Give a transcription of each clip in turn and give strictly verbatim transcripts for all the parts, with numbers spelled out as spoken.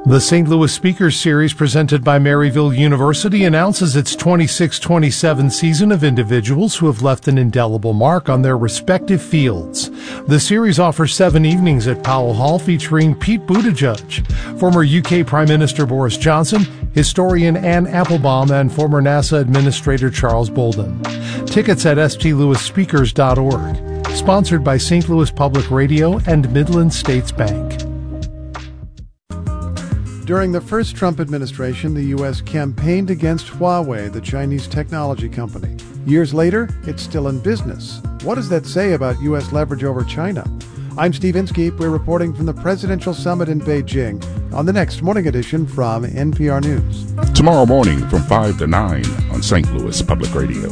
The Saint Louis Speakers Series, presented by Maryville University, announces its twenty-six twenty-seven season of individuals who have left an indelible mark on their respective fields. The series offers seven evenings at Powell Hall featuring Pete Buttigieg, former U K Prime Minister Boris Johnson, historian Anne Applebaum, and former NASA Administrator Charles Bolden. Tickets at s t louis speakers dot org. Sponsored by Saint Louis Public Radio and Midland States Bank. During the first Trump administration, the U S campaigned against Huawei, the Chinese technology company. Years later, it's still in business. What does that say about U S leverage over China? I'm Steve Inskeep. We're reporting from the Presidential Summit in Beijing on the next morning edition from N P R News. Tomorrow morning from five to nine on Saint Louis Public Radio.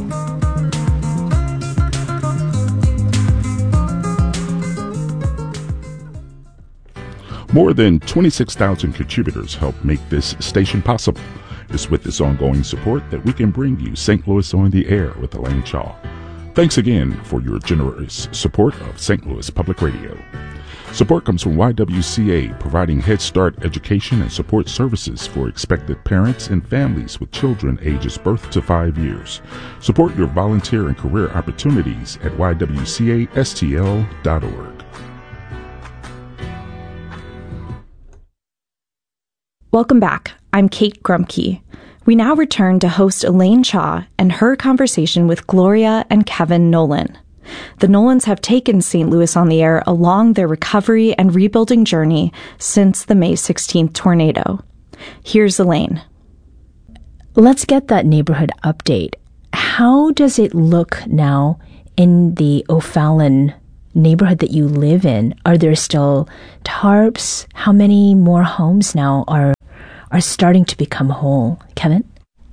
More than twenty-six thousand contributors help make this station possible. It's with this ongoing support that we can bring you Saint Louis on the Air with Elaine Shaw. Thanks again for your generous support of Saint Louis Public Radio. Support comes from Y W C A, providing Head Start education and support services for expected parents and families with children ages birth to five years. Support your volunteer and career opportunities at y w c a s t l dot org. Welcome back. I'm Kate Grumke. We now return to host Elaine Shaw and her conversation with Gloria and Kevin Nolan. The Nolans have taken Saint Louis on the Air along their recovery and rebuilding journey since the May sixteenth tornado. Here's Elaine. Let's get that neighborhood update. How does it look now in the O'Fallon neighborhood that you live in? Are there still tarps? How many more homes now are are starting to become whole? Kevin?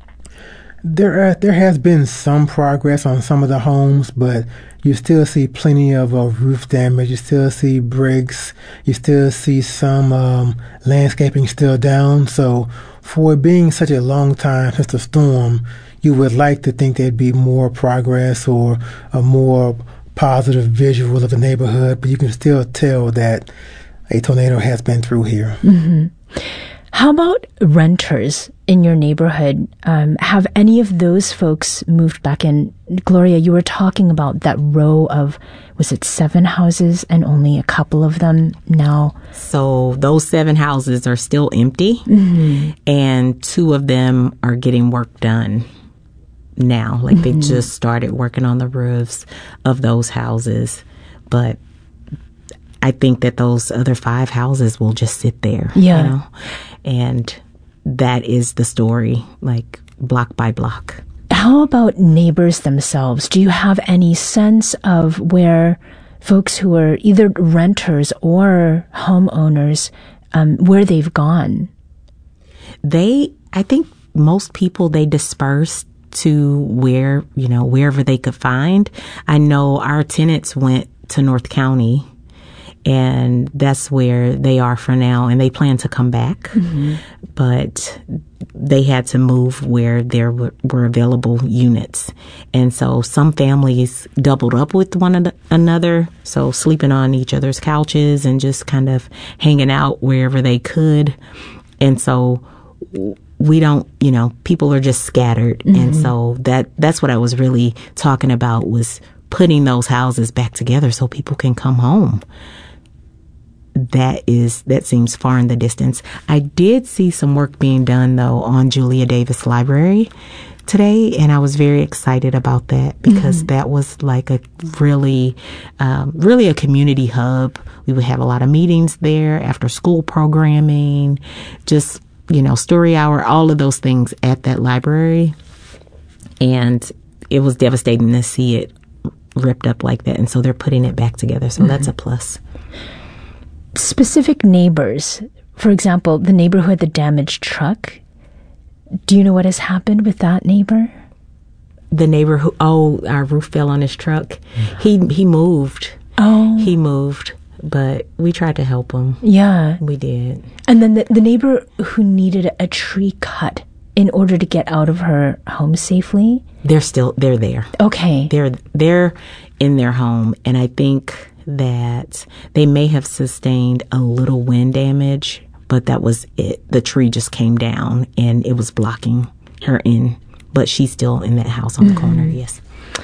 There are, there has been some progress on some of the homes, but you still see plenty of uh, roof damage. You still see bricks. You still see some um, landscaping still down. So for it being such a long time since the storm, you would like to think there'd be more progress or a more positive visual of the neighborhood, but you can still tell that a tornado has been through here. Mm-hmm. How about renters in your neighborhood? Um, have any of those folks moved back in? Gloria, you were talking about that row of, was it seven houses and only a couple of them now? So those seven houses are still empty, mm-hmm. and two of them are getting work done now. Like mm-hmm. they just started working on the roofs of those houses. But I think that those other five houses will just sit there. Yeah. You know? And that is the story, like block by block. How about neighbors themselves? Do you have any sense of where folks who are either renters or homeowners, um, where they've gone? They, I think most people, they dispersed to where, you know, wherever they could find. I know our tenants went to North County, and that's where they are for now, and they plan to come back. Mm-hmm. But they had to move where there were, were available units. And so some families doubled up with one another, so sleeping on each other's couches and just kind of hanging out wherever they could. And so we don't, you know, people are just scattered. Mm-hmm. And so that that's what I was really talking about, was putting those houses back together so people can come home. That is, that seems far in the distance. I did see some work being done, though, on Julia Davis Library today, and I was very excited about that because mm-hmm. that was like a really, um, really a community hub. We would have a lot of meetings there, after school programming, just, you know, story hour, all of those things at that library. And it was devastating to see it ripped up like that. And so they're putting it back together. So mm-hmm. that's a plus. Specific neighbors, for example, the neighbor who had the damaged truck. Do you know what has happened with that neighbor? The neighbor who, oh, our roof fell on his truck. He he moved. Oh. He moved, but we tried to help him. Yeah. We did. And then the, the neighbor who needed a tree cut in order to get out of her home safely? They're still, they're there. Okay. They're, they're in their home, and I think that they may have sustained a little wind damage, but that was it. The tree just came down and it was blocking her in, but she's still in that house on the mm-hmm. corner. Yes.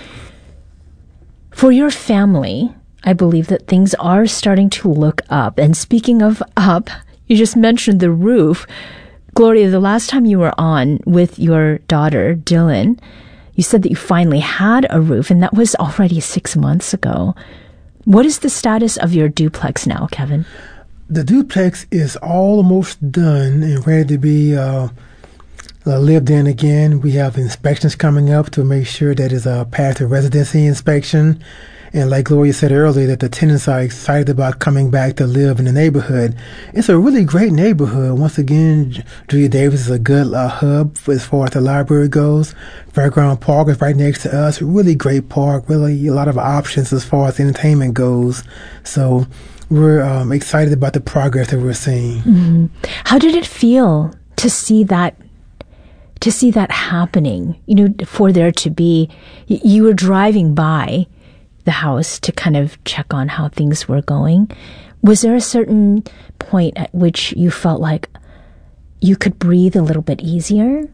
For your family, I believe that things are starting to look up. And speaking of up, you just mentioned the roof. Gloria, the last time you were on with your daughter, Dylan, you said that you finally had a roof, and that was already six months ago. What is the status of your duplex now, Kevin? The duplex is almost done and ready to be uh, lived in again. We have inspections coming up to make sure that it's a path to residency inspection. And like Gloria said earlier, that the tenants are excited about coming back to live in the neighborhood. It's a really great neighborhood. Once again, Julia Davis is a good uh, hub as far as the library goes. Fairground Park is right next to us. Really great park. Really a lot of options as far as entertainment goes. So we're um, excited about the progress that we're seeing. Mm-hmm. How did it feel to see that to see that happening? You know, for there to be, you were driving by the house to kind of check on how things were going. Was there a certain point at which you felt like you could breathe a little bit easier?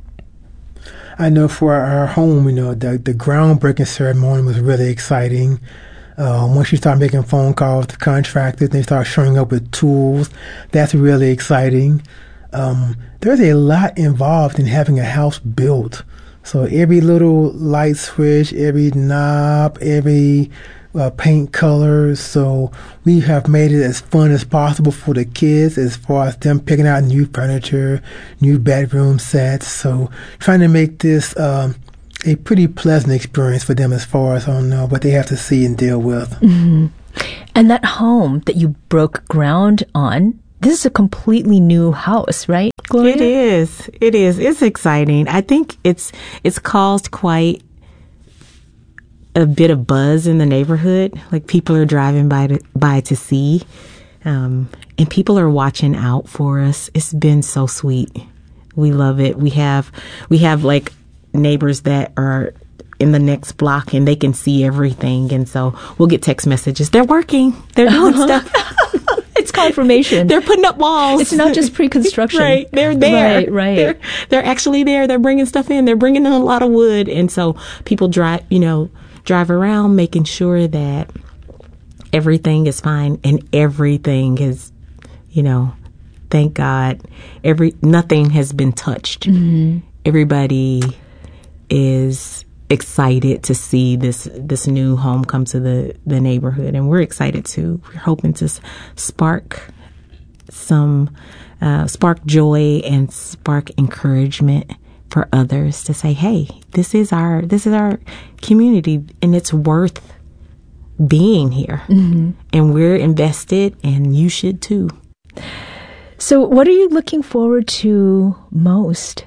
I know for our home, you know, the, the groundbreaking ceremony was really exciting. Uh, once you start making phone calls to contractors, they start showing up with tools. That's really exciting. Um, there's a lot involved in having a house built. So every little light switch, every knob, every uh, paint color. So we have made it as fun as possible for the kids as far as them picking out new furniture, new bedroom sets. So trying to make this um, a pretty pleasant experience for them as far as on uh, what they have to see and deal with. Mm-hmm. And that home that you broke ground on, this is a completely new house, right, Gloria? It is. It is. It's exciting. I think it's it's caused quite a bit of buzz in the neighborhood. Like people are driving by to, by to see, um, and people are watching out for us. It's been so sweet. We love it. We have we have like neighbors that are in the next block and they can see everything, and so we'll get text messages. They're working. They're doing stuff. It's confirmation. They're putting up walls. It's not just pre-construction. Right. They're there. Right, right. They're, they're actually there. They're bringing stuff in. They're bringing in a lot of wood. And so people drive, you know, drive around making sure that everything is fine and everything is, you know, thank God, every, nothing has been touched. Mm-hmm. Everybody is excited to see this this new home come to the the neighborhood, and we're excited too. We're hoping to spark some uh, spark joy and spark encouragement for others to say, "Hey, this is our this is our community, and it's worth being here, mm-hmm. and we're invested, and you should too." So, what are you looking forward to most?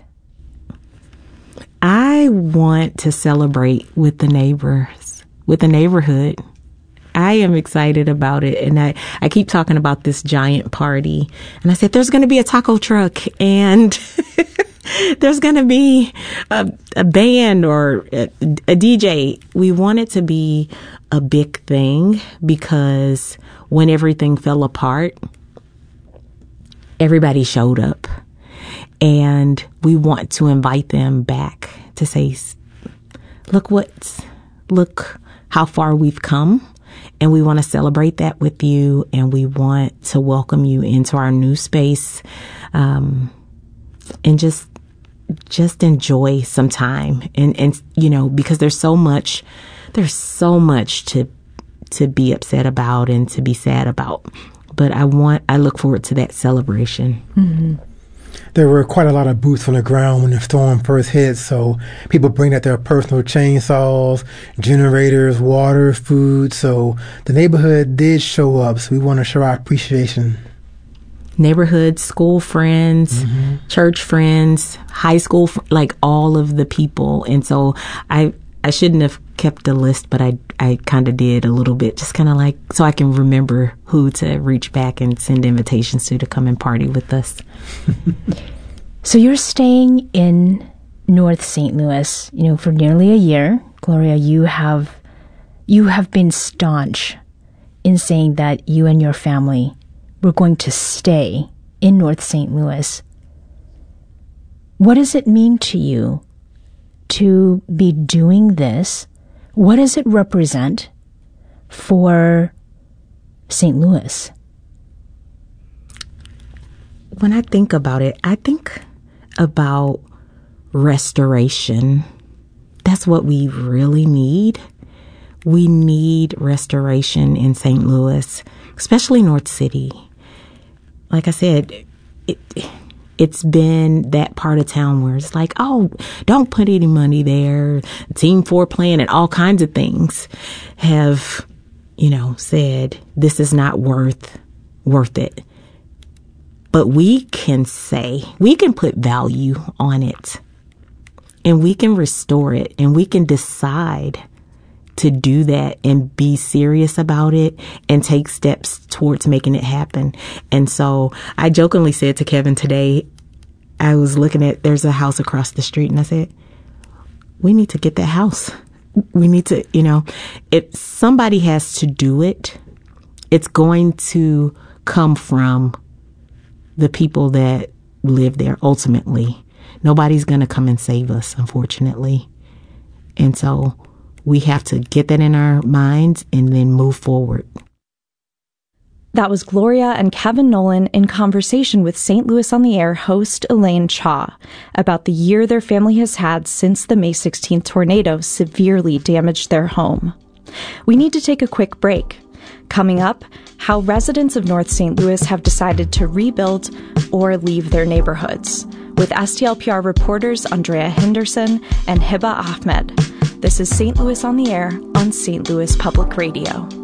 I want to celebrate with the neighbors, with the neighborhood. I am excited about it. And I, I keep talking about this giant party. And I said, there's going to be a taco truck and there's going to be a, a band or a, a D J. We want it to be a big thing because when everything fell apart, everybody showed up. And we want to invite them back to say, look what's, look how far we've come. And we want to celebrate that with you. And we want to welcome you into our new space. Um, and just, just enjoy some time. And, and, you know, because there's so much, there's so much to, to be upset about and to be sad about. But I want, I look forward to that celebration. Mm-hmm. There were quite a lot of boots on the ground when the storm first hit, so people bring out their personal chainsaws, generators, water, food. So the neighborhood did show up, so we want to show our appreciation. Neighborhood, school friends, mm-hmm. church friends, high school, fr- like all of the people. And so I I shouldn't have kept a list, but I, I kind of did a little bit, just kind of like so I can remember who to reach back and send invitations to to come and party with us. So you're staying in North Saint Louis, you know, for nearly a year. Gloria, you have you have been staunch in saying that you and your family were going to stay in North Saint Louis. What does it mean to you to be doing this? What does it represent for Saint Louis? When I think about it, I think about restoration. That's what we really need. We need restoration in Saint Louis, especially North City. Like I said, it, it's been that part of town where it's like, oh, don't put any money there. Team four Plan and all kinds of things have, you know, said this is not worth worth it. But we can say, we can put value on it, and we can restore it, and we can decide to do that and be serious about it and take steps towards making it happen. And so I jokingly said to Kevin today, I was looking at, there's a house across the street, and I said, we need to get that house. We need to, you know, if somebody has to do it, it's going to come from the people that live there ultimately. Nobody's going to come and save us, unfortunately. And so we have to get that in our minds and then move forward. That was Gloria and Kevin Nolan in conversation with Saint Louis on the Air host Elaine Cha about the year their family has had since the May sixteenth tornado severely damaged their home. We need to take a quick break. Coming up, how residents of North Saint Louis have decided to rebuild or leave their neighborhoods, with S T L P R reporters Andrea Henderson and Hiba Ahmed. This is Saint Louis on the Air on Saint Louis Public Radio.